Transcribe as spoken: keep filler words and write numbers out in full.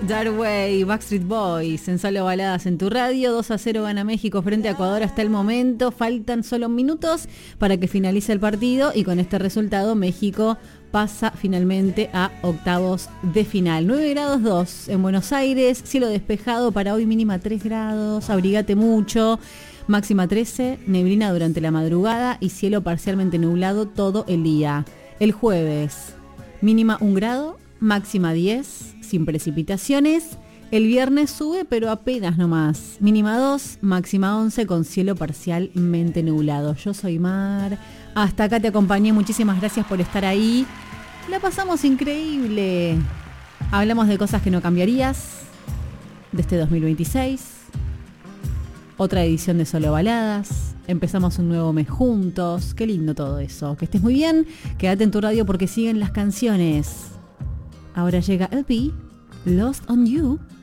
Dark Way, Backstreet Boys, en Solo Baladas en tu radio. Dos a cero gana México frente a Ecuador hasta el momento. Faltan solo minutos para que finalice el partido y con este resultado México pasa finalmente a octavos de final. nueve grados dos en Buenos Aires, cielo despejado para hoy, mínima tres grados, abrigate mucho. Máxima trece, neblina durante la madrugada y cielo parcialmente nublado todo el día. El jueves, mínima un grado, máxima diez, sin precipitaciones. El viernes sube, pero apenas nomás. Mínima dos, máxima once, con cielo parcialmente nublado. Yo soy Mar. Hasta acá te acompañé. Muchísimas gracias por estar ahí. La pasamos increíble. Hablamos de cosas que no cambiarías de este dos mil veintiséis. Otra edición de Solo Baladas. Empezamos un nuevo mes juntos. Qué lindo todo eso. Que estés muy bien. Quédate en tu radio porque siguen las canciones. Ahora llega L P, Lost on You.